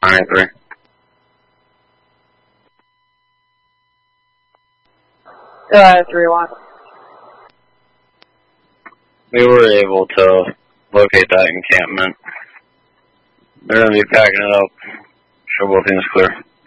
93. Go ahead, 3-1. We were able to locate that encampment. They're going to be packing it up. Show both things clear.